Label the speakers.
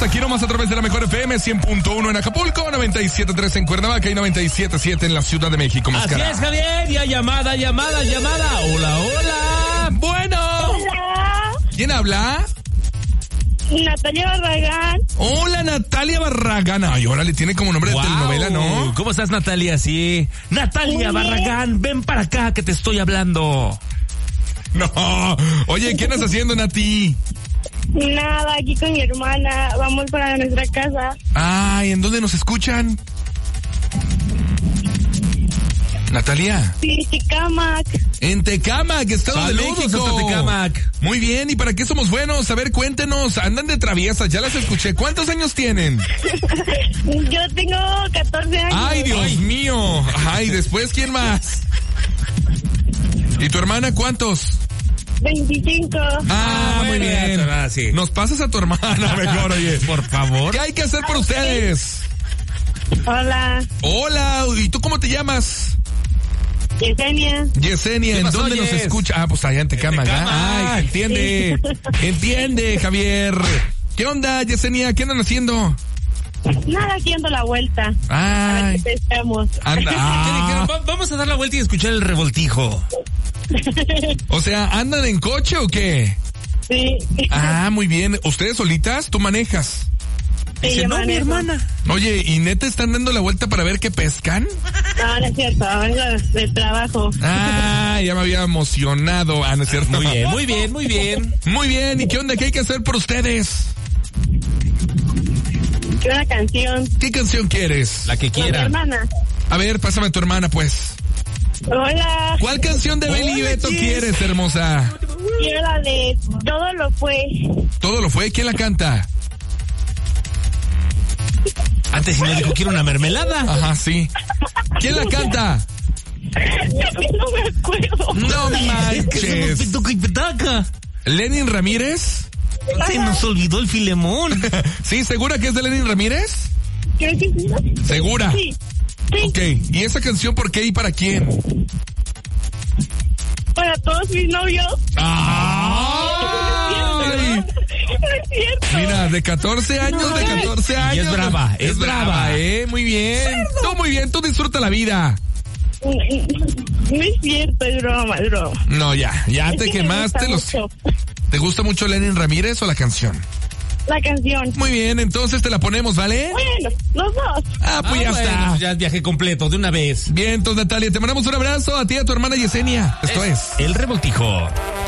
Speaker 1: aquí nomás a través de la mejor FM 100.1 en Acapulco, 97.3 en Cuernavaca y 97.7 en la Ciudad de México.
Speaker 2: Así es, Javier. Ya llamada. Hola.
Speaker 1: Bueno.
Speaker 3: Hola.
Speaker 1: ¿Quién habla?
Speaker 3: Natalia Barragán.
Speaker 1: Hola, Natalia Barragán. Ay, órale, tiene como nombre de telenovela, ¿no?
Speaker 2: ¿Cómo estás, Natalia? Sí. Natalia Barragán, ven para acá que te estoy hablando.
Speaker 1: No. Oye, ¿qué andas haciendo, Nati?
Speaker 3: Nada, aquí con mi hermana. Vamos para nuestra casa.
Speaker 1: Ay, ¿en dónde nos escuchan? Natalia.
Speaker 3: Sí, Tecámac.
Speaker 1: En Tecámac, Estado de México.
Speaker 2: Hasta Tecámac.
Speaker 1: Muy bien, ¿y para qué somos buenos? A ver, cuéntenos, andan de traviesas, ya las escuché. ¿Cuántos años tienen?
Speaker 3: Yo tengo 14 años.
Speaker 1: Ay, Dios mío. Ay, después, ¿quién más? ¿Y tu hermana cuántos?
Speaker 3: 25.
Speaker 1: Ah, muy bien.
Speaker 2: Sí.
Speaker 1: Nos pasas a tu hermana mejor, oye.
Speaker 2: Por favor.
Speaker 1: ¿Qué hay que hacer por ustedes?
Speaker 3: Hola,
Speaker 1: Hola, ¿y tú cómo te llamas?
Speaker 3: Yesenia.
Speaker 1: Yesenia,
Speaker 2: ¿Qué
Speaker 1: ¿en
Speaker 2: pasó,
Speaker 1: dónde nos
Speaker 2: Yes?
Speaker 1: escucha? Ah, pues allá en Tecámac.
Speaker 2: Tecámac.
Speaker 1: Ay, entiende. Entiende, Javier. ¿Qué onda, Yesenia? ¿Qué andan haciendo?
Speaker 3: Nada, aquí ando la vuelta. Para
Speaker 1: Ay,
Speaker 3: que pescamos.
Speaker 1: anda.
Speaker 2: ¿Qué dijeron? Vamos a dar la vuelta y escuchar el revoltijo.
Speaker 1: O sea, ¿andan en coche o qué?
Speaker 3: Sí.
Speaker 1: Ah, muy bien. ¿Ustedes solitas? ¿Tú manejas?
Speaker 3: Sí,
Speaker 2: Dice,
Speaker 3: yo
Speaker 2: no, mi
Speaker 3: manejo.
Speaker 2: hermana.
Speaker 1: Oye, ¿y neta están dando la vuelta para ver qué pescan?
Speaker 3: No, no es cierto, vengo del trabajo.
Speaker 1: Ah, ya me había emocionado. Ah, no es cierto.
Speaker 2: Muy bien.
Speaker 1: Muy bien, ¿y qué onda? ¿Qué hay que hacer por ustedes?
Speaker 3: Quiero una canción.
Speaker 1: ¿Qué canción quieres?
Speaker 2: La que
Speaker 3: Con mi
Speaker 2: quiera.
Speaker 3: hermana.
Speaker 1: A ver, pásame a tu hermana, pues.
Speaker 3: Hola.
Speaker 1: ¿Cuál canción de Beli y Beto quieres, hermosa?
Speaker 3: Quiero la de Todo lo fue.
Speaker 1: ¿Todo lo fue? ¿Quién la canta?
Speaker 2: Antes si no dijo quiero una mermelada.
Speaker 1: Ajá, sí. ¿Quién la canta?
Speaker 3: No me acuerdo.
Speaker 1: No manches.
Speaker 2: Pituca y petaca.
Speaker 1: ¿Lenin Ramírez?
Speaker 2: Se nos olvidó el filemón.
Speaker 1: ¿Sí? ¿Segura que es de Lenin Ramírez?
Speaker 3: Creo que sí, ¿no?
Speaker 1: ¿Segura?
Speaker 3: Sí. Sí.
Speaker 1: Ok, ¿y esa canción por qué y para quién?
Speaker 3: Para todos mis novios.
Speaker 1: ¡Ay!
Speaker 3: No es cierto.
Speaker 1: Mira, de 14 años, de 14 años.
Speaker 2: Y es brava,
Speaker 1: Es brava, muy bien. Tú muy bien, tú disfruta la vida.
Speaker 3: No es cierto, es broma, es broma.
Speaker 1: No, ya
Speaker 3: Es
Speaker 1: te
Speaker 3: que me
Speaker 1: quemaste
Speaker 3: gusta
Speaker 1: los...
Speaker 3: mucho
Speaker 1: ¿Te gusta mucho Lenin Ramírez o la canción?
Speaker 3: la canción.
Speaker 1: Muy bien, entonces te la ponemos, ¿vale?
Speaker 3: Bueno, los dos.
Speaker 1: Ah, pues ya
Speaker 2: bueno,
Speaker 1: está.
Speaker 2: Ya es viaje completo, de una vez.
Speaker 1: Bien, entonces Natalia, te mandamos un abrazo a ti y a tu hermana Yesenia. Esto es
Speaker 2: El revoltijo.